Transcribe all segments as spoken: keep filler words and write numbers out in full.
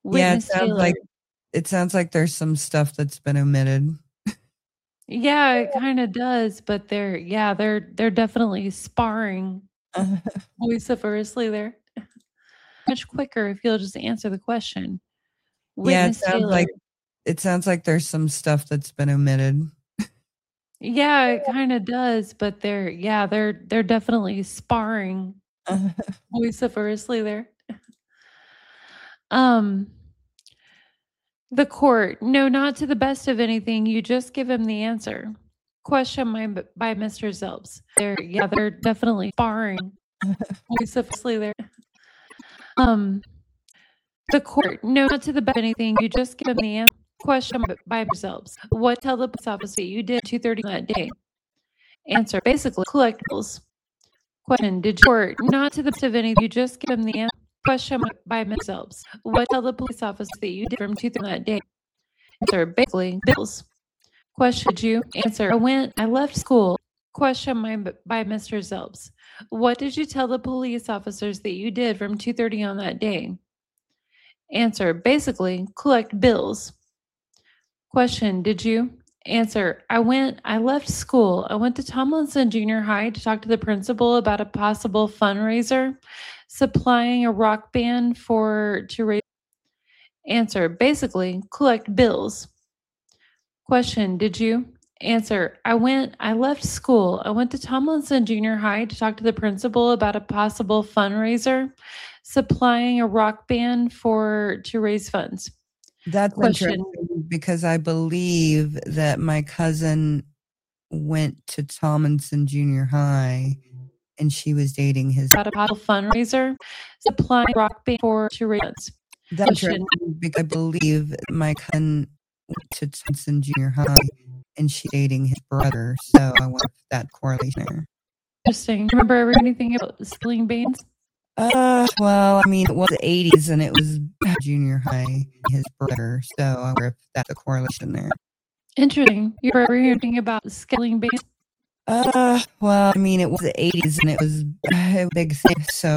Yeah, it Witness sounds Taylor. like it sounds like there's some stuff that's been omitted. Yeah, it kinda does, but they're yeah, they're they're definitely sparring vociferously there. Much quicker if you'll just answer the question. Yeah, it Witness sounds Taylor. like it sounds like there's some stuff that's been omitted. Yeah, it kinda does, but they're yeah, they're they're definitely sparring vociferously there. Um The court. No, not to the best of anything. You just give him the answer. Question by, by Mister Zelbs. They're yeah, they're definitely sparring vociferously there. Um The court. No, not to the best of anything. You just give him the answer. Question by Mister Zelbs. What tell the police officer you did two thirty that day? Answer. Basically, collectibles. Question. Did you court? Not to the best of anything. You just give him the answer. Question by Mister Zelbs. What tell the police officer that you did from two thirty that day? Answer. Basically, bills. Question. Did you? Answer. I went. I left school. Question by, by Mister Zelbs. What did you tell the police officers that you did from two thirty on that day? Answer. Basically, collect bills. Question. Did you? Answer. I went. I left school. I went to Tomlinson Junior High to talk to the principal about a possible fundraiser, supplying a rock band for to raise. Answer. Basically, collect bills. Question. Did you? Answer. I went. I left school. I went to Tomlinson Junior High to talk to the principal about a possible fundraiser, supplying a rock band for to raise funds. That's Question. interesting because I believe that my cousin went to Tomlinson Junior High and she was dating his About a possible fundraiser, supplying a rock band for to raise funds. That's interesting because I believe my cousin went to Tomlinson Junior High and she dating his brother, so I wonder if that correlation there. Interesting. Remember ever anything about stealing bands? Uh, well, I mean, it was the eighties and it was junior high, his brother, so I wonder if that's a correlation there. Interesting. You ever hear anything about stealing bands? Uh, well, I mean, it was the eighties and it was a big thing, so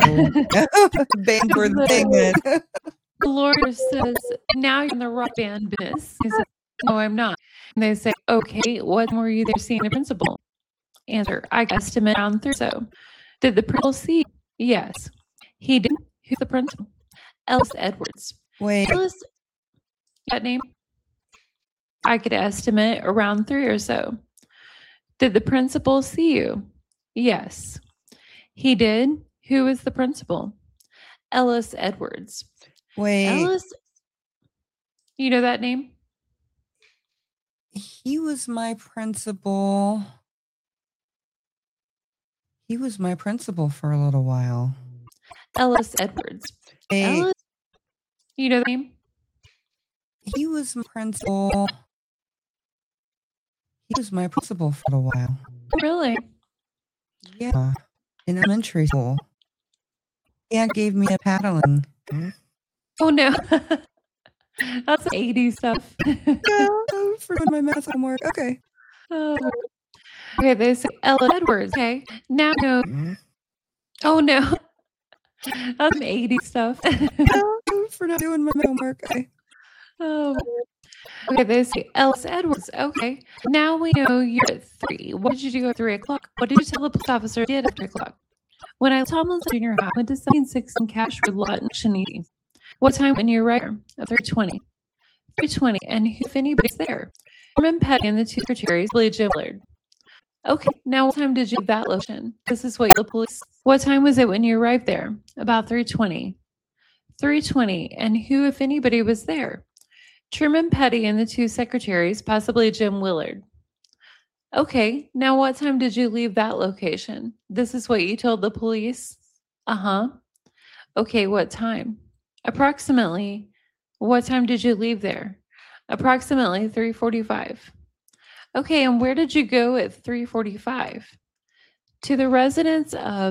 bands were the thing then. The lawyer says, now you're in the rock band business. He says, no, I'm not. And they say, okay, what were you there seeing the principal? Answer, I estimate around three or so. Did the principal see? Yes. He did. Who's the principal? Ellis Edwards. Wait. Ellis, that name? I could estimate around three or so. Did the principal see you? Yes. He did. Who is the principal? Ellis Edwards. Wait. Ellis, you know that name? He was my principal. He was my principal for a little while. Ellis Edwards. Wait. Ellis, you know the name? He was my principal. He was my principal for a while. Really? Yeah. In elementary school. Yeah, gave me a paddling. Oh no. That's eighties stuff. Yeah, I forgot my math homework. Okay. Oh. Okay, they say Ellis Edwards. Okay. Now no. Oh no. That's eighties stuff. Yeah, for not doing my homework. Okay. Oh. Okay, they say Ellis Edwards. Okay. Now we know you're at three. What did you do at three o'clock? What did you tell the police officer you did at three o'clock? When I was Tomlinson Junior High, I went to seventeen sixteen Cashwood Lot in Shanidi. What time when you arrived there? At three twenty. three twenty. And if anybody's there? Truman Petty and the two secretaries, Billy Jim Willard. Okay, now what time did you leave that location? This is what the police. What time was it when you arrived there? About three twenty. three twenty. And who, if anybody, was there? Truman Petty and the two secretaries, possibly Jim Willard. Okay, now what time did you leave that location? This is what you told the police? Uh-huh. Okay, what time? Approximately. What time did you leave there? Approximately three forty-five. Okay, and where did you go at three forty-five? To the residence of